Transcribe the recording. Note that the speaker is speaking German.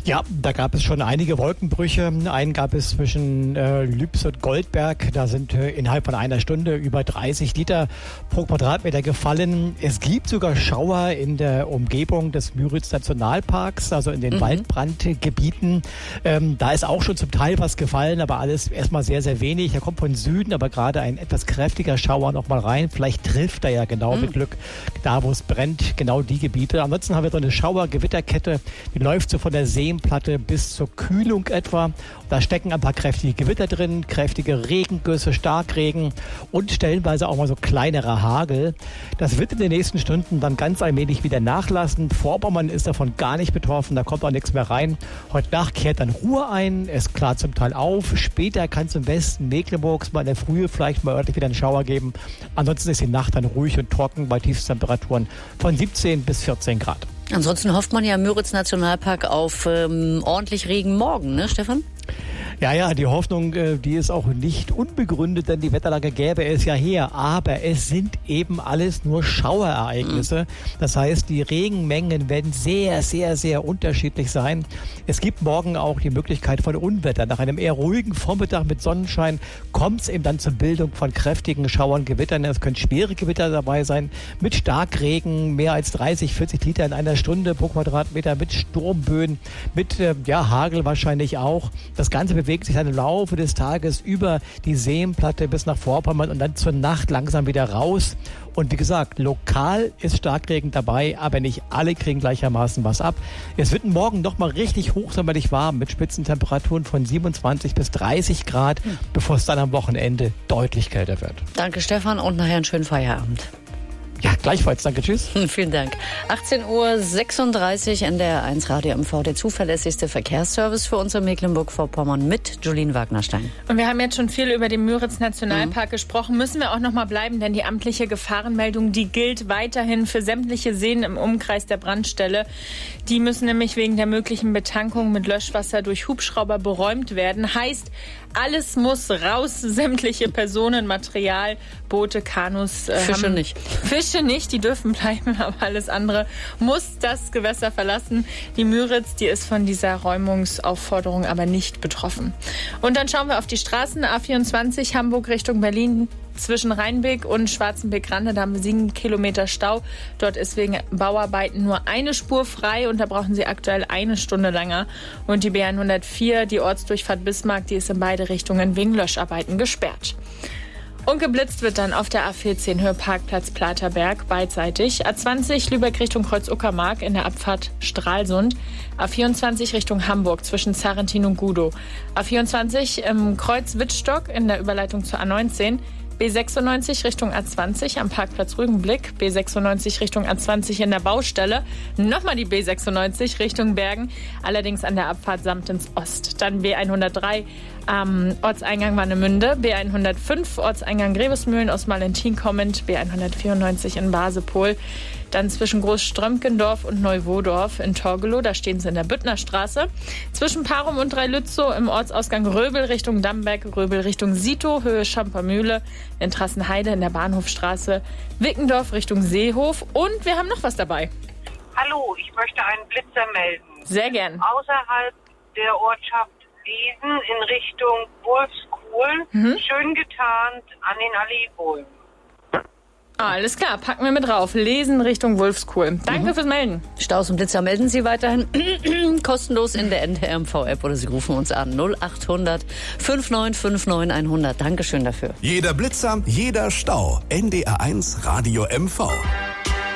Ja, da gab es schon einige Wolkenbrüche. Einen gab es zwischen Lübs und Goldberg. Da sind innerhalb von einer Stunde über 30 Liter pro Quadratmeter gefallen. Es gibt sogar Schauer in der Umgebung des Müritz-Nationalparks, also in den Waldbrandgebieten. Da ist auch schon zum Teil was gefallen, aber alles erstmal sehr, sehr wenig. Da kommt von Süden aber gerade ein etwas kräftiger Schauer noch mal rein. Vielleicht trifft er ja genau mit Glück da, wo es brennt, genau die Gebiete. Ansonsten haben wir so eine Schauer-Gewitterkette, die läuft so von der Seenplatte bis zur Kühlung etwa. Da stecken ein paar kräftige Gewitter drin, kräftige Regengüsse, Starkregen und stellenweise auch mal so kleinerer Hagel. Das wird in den nächsten Stunden dann ganz allmählich wieder nachlassen. Vorpommern ist davon gar nicht betroffen, da kommt auch nichts mehr rein. Heute Nacht kehrt dann Ruhe ein, es klart zum Teil auf. Später kann es im Westen Mecklenburgs mal in der Frühe vielleicht mal örtlich wieder einen Schauer geben. Ansonsten ist die Nacht dann ruhig und trocken bei Tiefstemperaturen von 17 bis 14 Grad. Ansonsten hofft man ja im Müritz-Nationalpark auf ordentlich Regen morgen, ne, Stefan? Ja, die Hoffnung, die ist auch nicht unbegründet, denn die Wetterlage gäbe es ja her. Aber es sind eben alles nur Schauerereignisse. Das heißt, die Regenmengen werden sehr, sehr, sehr unterschiedlich sein. Es gibt morgen auch die Möglichkeit von Unwetter. Nach einem eher ruhigen Vormittag mit Sonnenschein kommt es eben dann zur Bildung von kräftigen Schauern, Gewittern. Es können schwere Gewitter dabei sein, mit Starkregen, mehr als 30, 40 Liter in einer Stunde pro Quadratmeter, mit Sturmböen, mit Hagel wahrscheinlich auch. Das Ganze bewegt sich dann im Laufe des Tages über die Seenplatte bis nach Vorpommern und dann zur Nacht langsam wieder raus. Und wie gesagt, lokal ist Starkregen dabei, aber nicht alle kriegen gleichermaßen was ab. Es wird morgen noch mal richtig hochsommerlich warm mit Spitzentemperaturen von 27 bis 30 Grad, bevor es dann am Wochenende deutlich kälter wird. Danke, Stefan, und nachher einen schönen Feierabend. Ja, gleichfalls. Danke, tschüss. Vielen Dank. 18:36 Uhr NDR 1 Radio MV, der zuverlässigste Verkehrsservice für uns in Mecklenburg-Vorpommern mit Julien Wagnerstein. Und wir haben jetzt schon viel über den Müritz-Nationalpark gesprochen. Müssen wir auch noch mal bleiben, denn die amtliche Gefahrenmeldung, die gilt weiterhin für sämtliche Seen im Umkreis der Brandstelle. Die müssen nämlich wegen der möglichen Betankung mit Löschwasser durch Hubschrauber beräumt werden. Heißt, alles muss raus, sämtliche Personen, Material, Boote, Kanus. Fische nicht. Fische nicht, die dürfen bleiben, aber alles andere muss das Gewässer verlassen. Die Müritz, die ist von dieser Räumungsaufforderung aber nicht betroffen. Und dann schauen wir auf die Straßen. A24 Hamburg Richtung Berlin. Zwischen Rheinbeck und Schwarzenbeck-Rande, da haben wir 7 Kilometer Stau. Dort ist wegen Bauarbeiten nur eine Spur frei und da brauchen Sie aktuell eine Stunde länger. Und die B104, die Ortsdurchfahrt Bismarck, die ist in beide Richtungen wegen Löscharbeiten gesperrt. Und geblitzt wird dann auf der A14 Höhe Parkplatz Platerberg beidseitig. A20 Lübeck Richtung Kreuz-Uckermark in der Abfahrt Stralsund. A24 Richtung Hamburg zwischen Zarrentin und Gudow. A24 im Kreuz Wittstock in der Überleitung zur A19. B96 Richtung A20 am Parkplatz Rügenblick, B96 Richtung A20 in der Baustelle, nochmal die B96 Richtung Bergen, allerdings an der Abfahrt Samtens Ost. Dann B103 am Ortseingang Warnemünde, B105 Ortseingang Grevesmühlen aus Valentin kommend, B194 in Basepol. Dann zwischen Großströmkendorf und Neuwodorf in Torgelow, da stehen sie in der Büttnerstraße. Zwischen Parum und Dreilützow im Ortsausgang Röbel Richtung Damberg, Röbel Richtung Sito, Höhe Schampermühle, in Trassenheide in der Bahnhofstraße, Wickendorf Richtung Seehof und wir haben noch was dabei. Hallo, ich möchte einen Blitzer melden. Sehr gern. Außerhalb der Ortschaft Wiesen in Richtung Wolfskuhl, schön getarnt an den Alleebäumen. Alles klar, packen wir mit drauf. Lesen Richtung Wolfskuhl. Danke fürs Melden. Staus und Blitzer melden Sie weiterhin kostenlos in der NDR-MV-App oder Sie rufen uns an 0800 5959 100. Dankeschön dafür. Jeder Blitzer, jeder Stau. NDR 1 Radio MV.